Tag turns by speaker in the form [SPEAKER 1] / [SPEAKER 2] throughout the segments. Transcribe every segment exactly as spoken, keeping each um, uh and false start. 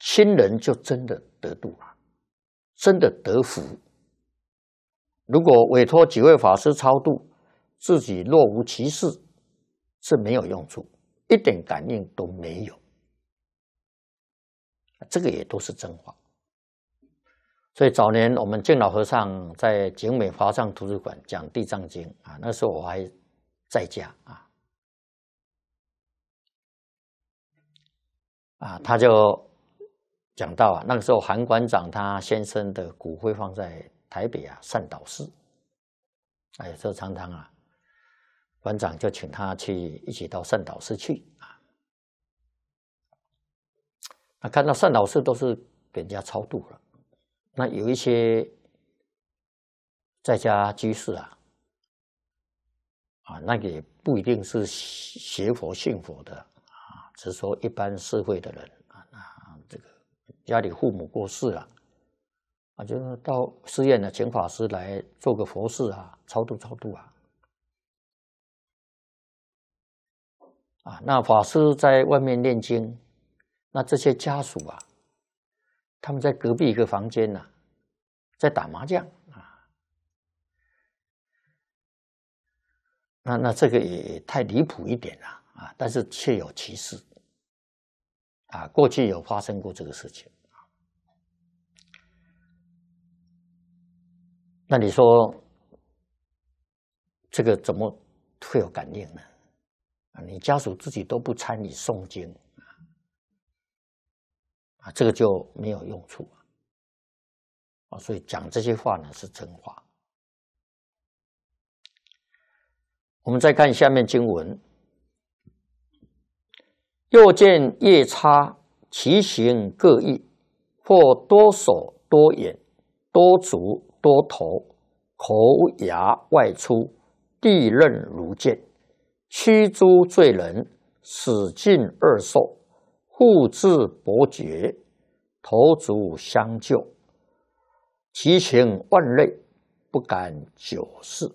[SPEAKER 1] 亲人就真的得度了，真的得福。如果委托几位法师超度，自己若无其事，是没有用处，一点感应都没有。这个也都是真话。所以早年我们净老和尚在景美华藏图书馆讲《地藏经》啊，那时候我还在家啊，啊，他就讲到啊，那个时候韩馆长他先生的骨灰放在台北啊善导寺，啊，有时候常常啊，馆长就请他去一起到善导寺去啊，那看到善导寺都是给人家超度了。那有一些在家居士啊，啊，那个也不一定是学佛信佛的啊，只是说一般社会的人啊，那这个家里父母过世了啊，就是到寺院呢，请法师来做个佛事啊，超度超度啊，啊，那法师在外面念经，那这些家属啊。他们在隔壁一个房间呢、啊，在打麻将啊，那那这个也太离谱一点了啊！但是确有其事啊，过去有发生过这个事情。那你说这个怎么会有感应呢？啊，你家属自己都不参与诵经。啊，这个就没有用处啊！所以讲这些话呢是真话。我们再看下面经文：又见夜叉，其形各异，或多手多眼，多足多头，口牙外出，地刃如剑，驱诸罪人，使尽恶兽。护至伯爵，头足相救，其情万类，不敢久视。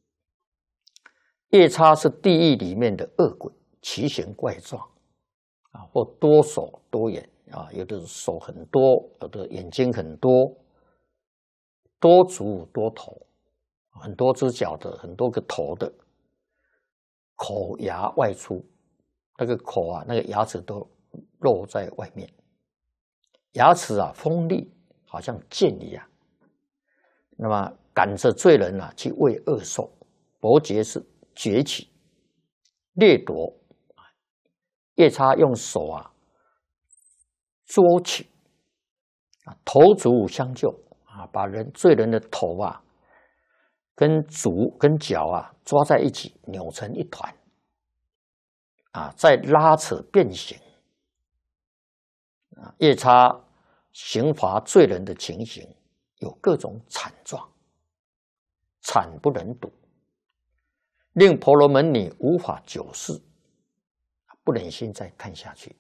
[SPEAKER 1] 夜叉是地狱里面的恶鬼，奇形怪状啊，或多手多眼啊，有的手很多，有的眼睛很多，多足多头，很多只脚的，很多个头的，口牙外出，那个口啊，那个牙齿都露在外面，牙齿啊锋利，好像剑一样。那么赶着罪人啊去喂恶兽，伯爵是崛起掠夺，夜叉用手啊捉取啊，头足相救啊，把人罪人的头啊跟足跟脚啊抓在一起，扭成一团啊，再拉扯变形。啊，夜叉刑罚罪人的情形有各种惨状，惨不忍睹，令婆罗门女无法久视，不忍心再看下去。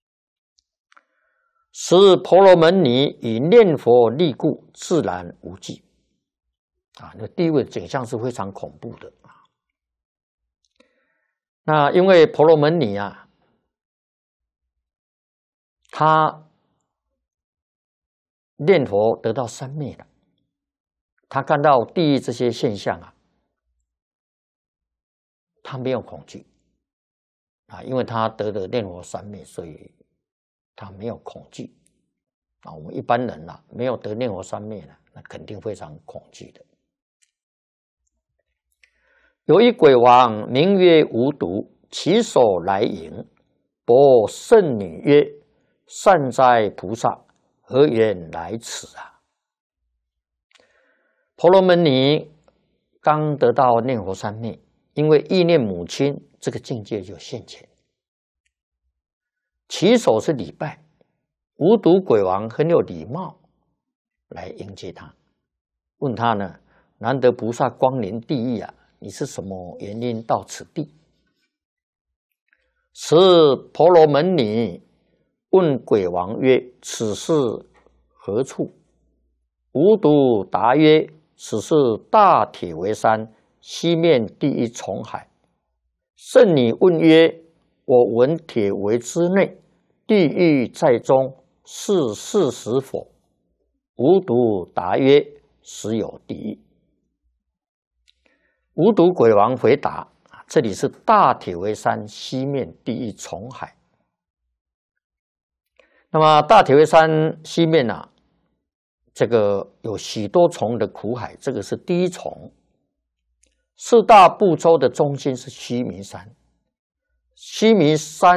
[SPEAKER 1] 使婆罗门女以念佛力故，自然无惧。啊，那地狱的景象是非常恐怖的啊。那因为婆罗门女啊，他念佛得到三昧了，他看到地狱这些现象啊，他没有恐惧啊，因为他得了念佛三昧，所以他没有恐惧啊。我们一般人啊，没有得念佛三昧呢，那肯定非常恐惧的。有一鬼王名曰无毒，起手来迎，博圣女曰：“善哉菩萨，何缘来此啊？”婆罗门女刚得到念佛三昧，因为忆念母亲，这个境界就现前。起手是礼拜，无毒鬼王很有礼貌来迎接他，问他呢：“难得菩萨光临地狱啊，你是什么原因到此地？”时婆罗门女问鬼王曰：“此是何处？”无毒答曰：“此是大铁围山西面第一重海。”圣女问曰：“我闻铁围之内，地狱在中， 是事实否？无独答曰：实有敌。无独鬼王回答：这里是大铁围山西面第一重海。那么大铁围山西面呢、啊，这个有许多重的苦海，这个是第一重。四大部洲的中心是须弥山，须弥山